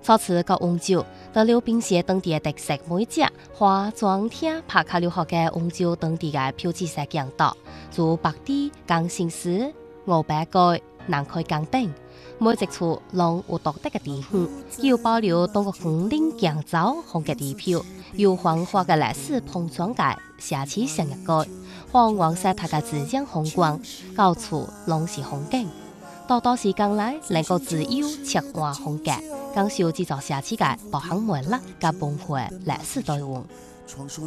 草瓷和红酒，得了并且当地的特色美食，化妆厅拍卡了學嘅紅酒當地嘅標誌性鏡道，如白地、鋼線絲、鵝白蓋、南開鋼等。每一處攏有獨特嘅地方，有保留中國風鈴釀造風格地標，有繁華嘅歷史碰撞界、社區商業街，黃黃色塔嘅自然風光，到處攏是風景。到到時間來能夠自由切換風格，感受製造社區嘅包含美麗嘅文化歷史內容。